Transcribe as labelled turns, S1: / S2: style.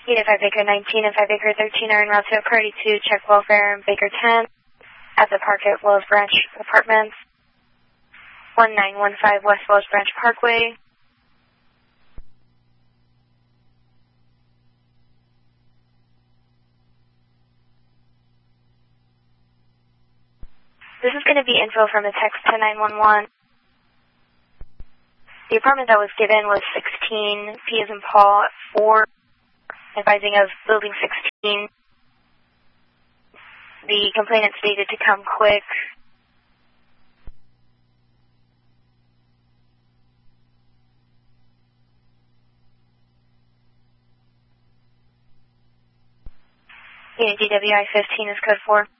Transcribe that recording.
S1: Unit 5 Baker 19 and 5 Baker 13 are en route to a party to check welfare in Baker 10 at the park at Wells Branch Apartments, 1915 West Wells Branch Parkway. This is going to be info from a text to 911. The apartment that was given was 16 P as in Paul at 4, advising of building 16. The complainant stated to come quick. Unit DWI 15 is code 4.